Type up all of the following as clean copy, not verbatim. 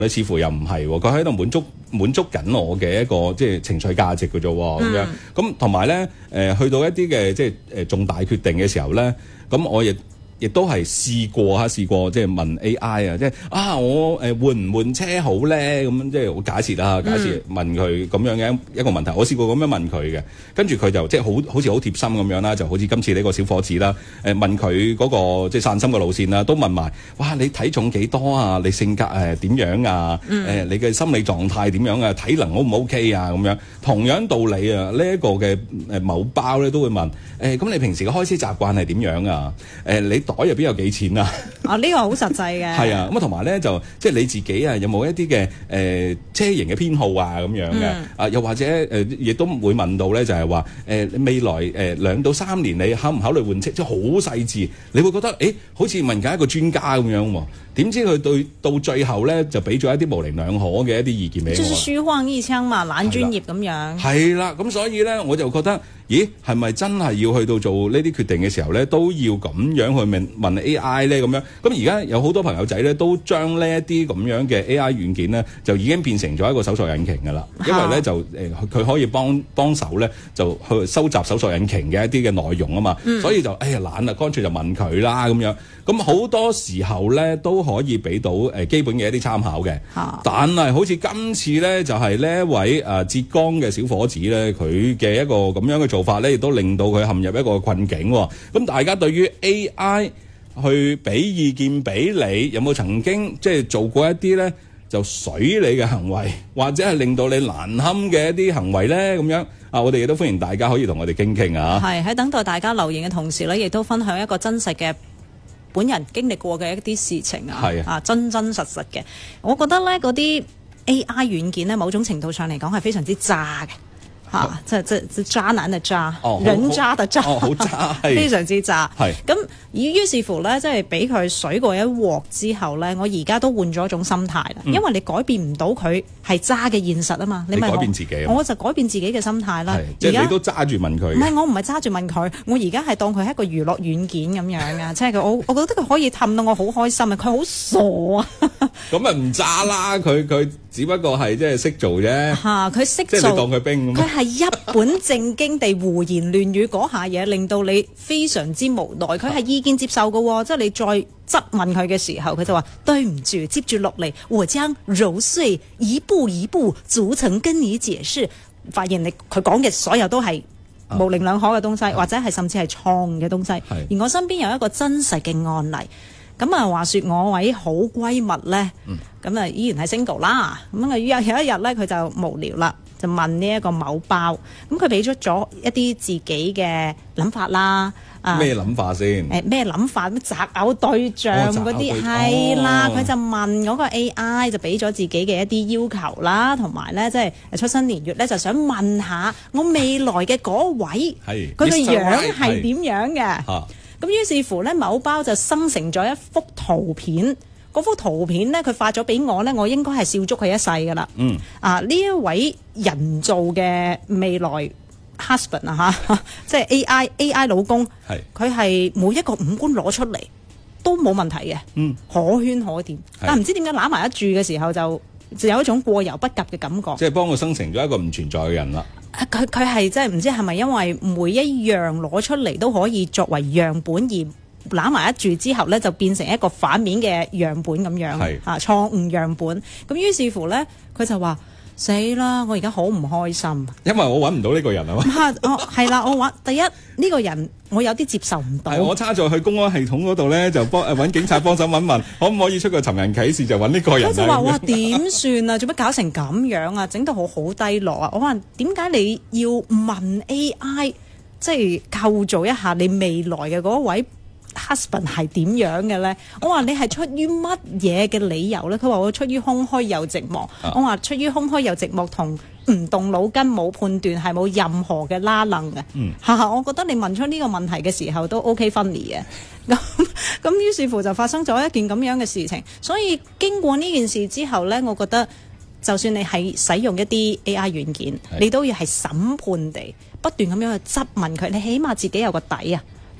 你似乎又唔係喎，佢喺度滿足緊我嘅一個即係情緒價值嘅啫喎，咁樣咁同埋咧去到一啲嘅即係重大決定嘅時候咧，咁我亦都係試過即係問 AI 啊，即係我換唔換車好咧？咁樣即係我假設問佢咁樣嘅一個問題，我試過咁樣問佢嘅，跟住佢就即係好似好貼心咁樣啦，就好似今次呢個小伙子啦，問佢嗰個即係散心嘅路線啦，都問埋，哇！你體重幾多啊？你性格點樣啊？你嘅心理狀態點樣啊？體能 O 唔 OK 啊？咁樣同樣道理啊，呢一個嘅某包咧都會問，咁你平時嘅開支習慣係點樣啊？你袋入邊有幾錢啊？ 呢個好實際嘅。係啊，咁同埋咧就即係你自己啊，有冇一啲嘅車型嘅偏好啊咁樣嘅？又或者亦都會問到咧，就係話未來2到3年你考唔考慮換車？即係好細緻，你會覺得好似問緊一個專家咁樣喎。點知佢到最後咧就俾咗一啲模棱兩可嘅一啲意見俾我。即係虛晃一槍嘛，懶專業咁樣。 係啦，咁所以咧我就覺得，咦，係咪真係要去到做呢啲決定嘅時候咧，都要咁樣去問 AI 咧咁樣？咁而家有好多朋友仔咧，都將呢一啲咁樣嘅 AI 軟件咧，就已經變成咗一個搜索引擎㗎啦。因為咧就佢可以幫手咧，就去收集搜索引擎嘅一啲嘅內容啊嘛。所以就懶啦，乾脆就問佢啦咁樣。咁好多時候咧都可以俾到基本嘅一啲參考嘅。但係好似今次咧就係呢一位浙江嘅小伙子咧，佢嘅一個咁樣嘅做法咧，亦都令到佢陷入一個困境喎。咁大家對於 AI 去俾意見俾你，有冇曾經即係做過一啲咧就水你嘅行為，或者係令到你難堪嘅一啲行為咧？咁樣我哋亦都歡迎大家可以同我哋傾傾啊。 係喺等待大家留言嘅同時咧，亦都分享一個真實嘅本人經歷過嘅一啲事情真實嘅。我覺得咧嗰啲 AI 軟件咧，某種程度上嚟講係非常之渣嘅。即係渣男嘅渣，人渣嘅渣， 好渣， 非常之渣。咁於是乎咧，即係俾佢水過一鑊之後咧，我而家都換咗一種心態啦。因為你改變唔到佢係渣嘅現實啊嘛，你咪改變自己， 我就改變自己嘅心態啦。 即係你都揸住問佢， 唔係我唔係揸住問佢，我而家係當佢係一個娛樂軟件咁樣啊，即係我覺得佢可以氹到我好開心啊，佢好傻啊。 咁咪唔渣啦，佢只不過係即係識做啫。佢識做，即係你當佢兵咁。 係一本正經地胡言亂語嗰下嘢，令到你非常之無奈。佢係意見接受嘅，即係你再質問佢嘅時候，佢就話對唔住，接住落嚟，我將揉碎一步一步逐層跟你解釋。發現佢講嘅所有都係模棱兩可嘅東西，或者係甚至係錯誤嘅東西。而我身邊有一個真實嘅案例。咁話說我位好閨蜜咧，咁依然係 single 啦。咁有一日咧，佢就無聊啦，就問呢一個某包。咁佢俾出咗一啲自己嘅諗法啦。 咩諗法先？ 咩諗法？擇偶對象嗰啲係啦。佢就問嗰個 AI，就俾咗自己嘅一啲要求啦，同埋咧即係出生年月咧，就想問下我未來嘅嗰位，佢嘅樣係點樣嘅？咁於是乎咧，某包就生成咗一幅圖片。嗰幅圖片咧，佢發咗俾我咧，我應該係笑足佢一世噶啦。呢一位人造嘅未來 husband 即係 AI 老公，佢係每一個五官攞出嚟都冇問題嘅，可圈可點。但唔知點解攬埋一住嘅時候就有一種過猶不及嘅感覺。 即係幫佢生成咗一個唔存在嘅人啦。 佢係即係唔知係咪因為每一樣攞出嚟都可以作為樣本，而攬埋一住之後咧，就變成一個反面嘅樣本咁樣，錯誤樣本。咁於是乎咧，佢就話死啦！我而家好唔開心， 因為我揾唔到呢個人啊嘛。 係啦，我話第一呢個人我有啲接受唔到。 我差咗去公安系統嗰度咧，就揾警察幫手問可唔可以出個尋人啟事，就揾呢個人。 佢就話：哇，點算啊？做乜搞成咁樣啊？整到我好低落啊！我話點解你要問 AI，即係構造一下你未來嘅嗰位husband 係點樣嘅咧？我話你係出於乜嘢嘅理由咧？佢話我出於空虛又寂寞。我話出於空虛又寂寞同唔動腦筋冇判斷係冇任何嘅拉楞嘅。我覺得你問出呢個問題嘅時候都 OK funny 嘅。咁於是乎就發生咗一件咁樣嘅事情。所以經過呢件事之後咧，我覺得就算你係使用一啲 AI 軟件，你都要係審判地不斷咁樣去質問佢。你起碼自己有個底啊！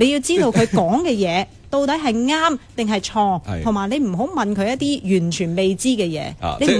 你要知道佢講嘅嘢到底係啱定係錯， 係同埋你唔好問佢一啲完全未知嘅嘢。 啊你唔